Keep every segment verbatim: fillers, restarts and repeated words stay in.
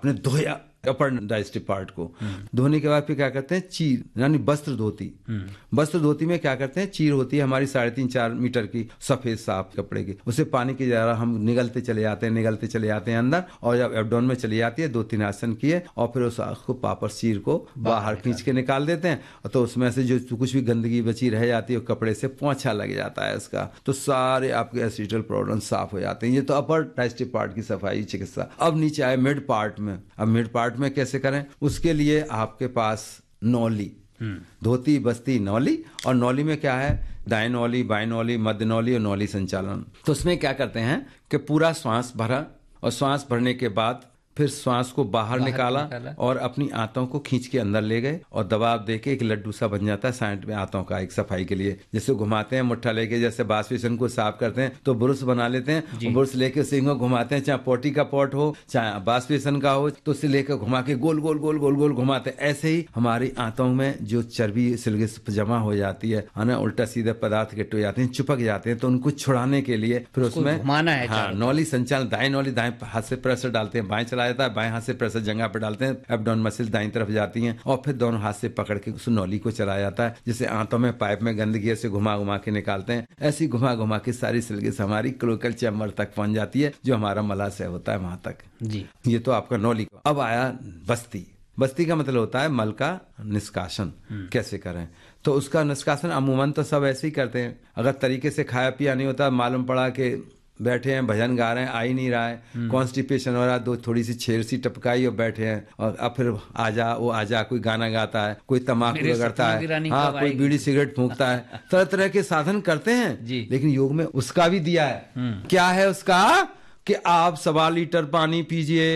आपने धोया अपर digestive part को, धोने के बाद फिर क्या करते हैं, चीर यानी वस्त्र धोती। वस्त्र धोती में क्या करते हैं, चीर होती है हमारी साढ़े तीन चार मीटर की सफेद साफ कपड़े की, उसे पानी की जरा हम निगलते चले जाते हैं निगलते चले जाते हैं अंदर, और जब एब्डोन में चली जाती है दो तीन आसन किए और फिर उस को पापर चीर को बाहर खींच के निकाल देते हैं। तो उसमें से जो कुछ भी गंदगी बची रह जाती है कपड़े से पोंछा लग जाता है उसका, तो सारे आपके एसिडल प्रॉब्लम साफ हो जाते हैं। ये तो अपर डाइजेस्टिव पार्ट की सफाई चिकित्सा। अब नीचे आए मिड पार्ट में। अब मिड पार्ट में कैसे करें, उसके लिए आपके पास नौली, धोती बस्ती नौली, और नौली में क्या है, दाएं नौली बाएं नौली मध्य नौली और नौली संचालन। तो उसमें क्या करते हैं कि पूरा श्वास भरा और श्वास भरने के बाद फिर श्वास को बाहर, बाहर निकाला, निकाला और अपनी आंतों को खींच के अंदर ले गए और दबाव देके एक लड्डू सा बन जाता है साइड में आंतों का, एक सफाई के लिए। जैसे घुमाते हैं मुट्ठा लेके, जैसे बाष्पीसन को साफ करते हैं तो ब्रुश बना लेते हैं, ब्रुश लेके उसे घुमाते हैं, चाहे पोटी का पॉट हो चाहे बाष्पीसन का हो, तो उसे लेकर घुमा के गोल गोल गोल गोल गोल घुमाते हैं। ऐसे ही हमारी आंतों में जो चर्बी सिलगे जमा हो जाती है ना, उल्टा सीधे पदार्थ इकट्ठे हो जाते हैं, चिपक जाते हैं, तो उनको छुड़ाने के लिए फिर उसमें घुमाना है। हाँ, नौली संचालन, दाएं नौली दाएं हाथ से प्रेशर डालते हैं, बाएं चला जाता है, बाएं हाथ से प्रेशर जगह पे डालते हैं, एब्डोमेन मसल दाईं तरफ जाती हैं और फिर दोनों हाथ से पकड़ के उस नौली को चलाया जाता है, जिसे आंतों में पाइप में गंदगी से घुमा घुमा के निकालते हैं। ऐसी घुमा घुमा के सारी सिलगिस हमारी क्लोकल चैम्बर तक पहुंच जाती है, जो हमारा मलाशय होता है वहां तक जी। ये तो आपका नौली का। अब आया बस्ती। बस्ती का मतलब होता है मल का निष्कासन कैसे करें। तो उसका निष्कासन अमूमन तो सब ऐसे ही करते हैं, अगर तरीके से खाया पिया नहीं होता, मालूम पड़ा कि बैठे हैं भजन गा रहे हैं, आ ही नहीं रहा है, कॉन्स्टिपेशन हो रहा है, दो थोड़ी सी छेर सी टपकाई और बैठे हैं, और अब फिर आजा वो आजा, कोई गाना गाता है, कोई तम्बाकू रगड़ता है, हाँ कोई बीड़ी सिगरेट फूंकता है, तरह तरह के साधन करते हैं जी। लेकिन योग में उसका भी दिया है, क्या है उसका, कि आप सवा लीटर पानी पीजिए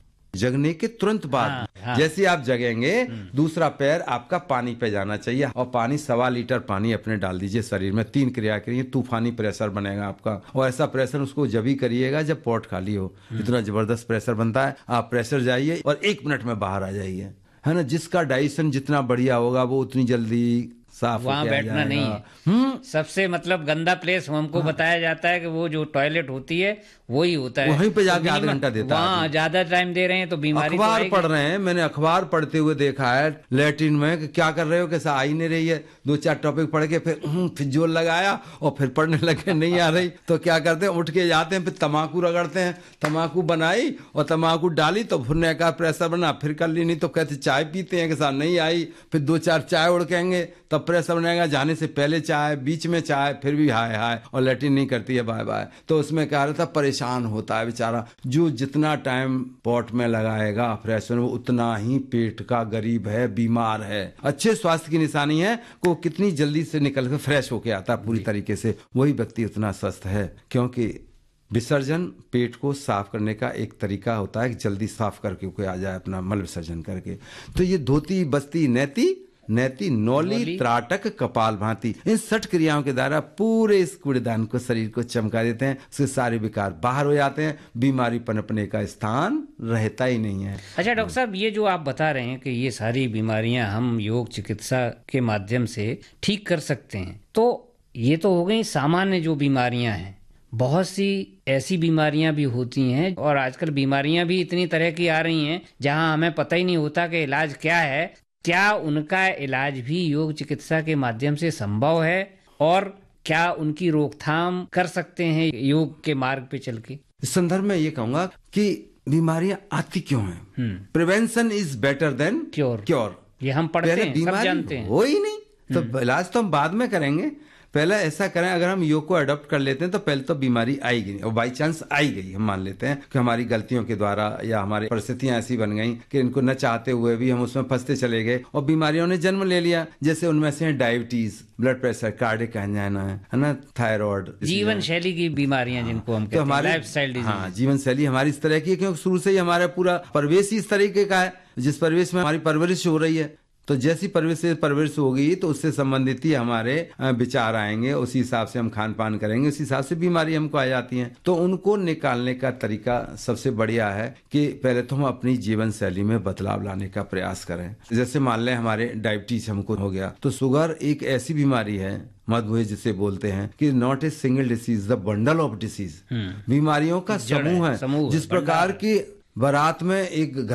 जगने के तुरंत बाद। हाँ, हाँ। जैसे आप जगेंगे दूसरा पैर आपका पानी पे जाना चाहिए, और पानी सवा लीटर पानी अपने डाल दीजिए शरीर में, तीन क्रिया करिए, तूफानी प्रेशर बनेगा आपका। और ऐसा प्रेशर उसको जब ही करिएगा जब पोट खाली हो, इतना जबरदस्त प्रेशर बनता है। आप प्रेशर जाइए और एक मिनट में बाहर आ जाइए, है ना। जिसका डाइजेशन जितना बढ़िया होगा वो उतनी जल्दी साफ वहाँ बैठना नहीं है। सबसे मतलब गंदा प्लेस हमको हाँ। बताया जाता है कि वो जो टॉयलेट होती है वही होता है, वहीं पे जाके आधा घंटा देता है। वहाँ ज्यादा टाइम दे रहे हैं तो बीमारी। अखबार तो पढ़ रहे हैं, मैंने अखबार पढ़ते हुए देखा है लैट्रिन में कि क्या कर रहे हो, कैसा आ ही नहीं रही है, दो चार टॉपिक पढ़ के फिर फिर जोर लगाया और फिर पढ़ने लगे, नहीं आ रही तो क्या करते हैं, उठ के जाते हैं, फिर तम्बाकू रगड़ते हैं, तम्बाकू बनाई और तम्बाकू डाली तो भुनने का प्रेशर बना, फिर कर ली, नहीं तो कहते चाय पीते हैं कि साथ नहीं आई, फिर दो चार चाय उड़केंगे तब प्रेशर बनेगा, जाने से पहले चाय, बीच में चाय, फिर भी हाय हाय, और लैट्रिन नहीं करती है बाय बाय। तो उसमें क्या रहता है, परेशान होता है बेचारा। जो जितना टाइम पॉट में लगाएगा फ्रेश होने, वो उतना ही पेट का गरीब है, बीमार है। अच्छे स्वास्थ्य की निशानी है को कितनी जल्दी से निकल कर फ्रेश होके आता है पूरी तरीके से, वही व्यक्ति उतना स्वस्थ है। क्योंकि विसर्जन पेट को साफ करने का एक तरीका होता है कि जल्दी साफ करके कोई आ जाए अपना मल विसर्जन करके। तो ये धोती बस्ती नैति नैति नौली त्राटक कपाल भांति, इन सठ क्रियाओं के द्वारा पूरे इस कूड़ेदान को शरीर को चमका देते हैं, उसके सारे विकार बाहर हो जाते हैं, बीमारी पनपने का स्थान रहता ही नहीं है। अच्छा डॉक्टर साहब, ये जो आप बता रहे हैं कि ये सारी बीमारियां हम योग चिकित्सा के माध्यम से ठीक कर सकते हैं, तो ये तो हो गई सामान्य जो बीमारियां हैं। बहुत सी ऐसी बीमारियां भी होती हैं, और आजकल बीमारियां भी इतनी तरह की आ रही हैं जहां हमें पता ही नहीं होता कि इलाज क्या है। क्या उनका इलाज भी योग चिकित्सा के माध्यम से संभव है, और क्या उनकी रोकथाम कर सकते हैं योग के मार्ग पे चल के? इस संदर्भ में ये कहूंगा कि बीमारियां आती क्यों हैं, prevention is better than cure cure ये हम पढ़ते हैं, सब जानते हैं, हो ही नहीं तो इलाज तो हम बाद में करेंगे। पहले ऐसा करें, अगर हम योग को अडॉप्ट कर लेते हैं तो पहले तो बीमारी आएगी नहीं, और बाई चांस आई गई, हम मान लेते हैं कि हमारी गलतियों के द्वारा या हमारी परिस्थितियां ऐसी बन गई कि इनको न चाहते हुए भी हम उसमें फंसते चले गए और बीमारियों ने जन्म ले लिया। जैसे उनमें से diabetes, blood pressure, cardiac angina है ना, थायराइड, जीवन शैली की बीमारियां जिनको हम कहते हैं, लाइफस्टाइल डिजीज। हाँ, जीवन शैली हमारी इस तरह की है क्योंकि शुरू से ही हमारा पूरा परिवेश ही इस तरीके का है, जिस परिवेश में हमारी परवरिश हो रही है। तो जैसी परवरिश से परवरिश होगी तो उससे संबंधित ही हमारे विचार आएंगे, उसी हिसाब से हम खान पान करेंगे, उसी हिसाब से बीमारी हमको आ जाती हैं। तो उनको निकालने का तरीका सबसे बढ़िया है कि पहले तो हम अपनी जीवन शैली में बदलाव लाने का प्रयास करें। जैसे मान लें हमारे डायबिटीज हमको हो गया, तो शुगर एक ऐसी बीमारी है, मधुमेह जिसे बोलते हैं, कि not a single disease, the bundle of disease, बीमारियों का समूह है। जिस प्रकार की बारात में एक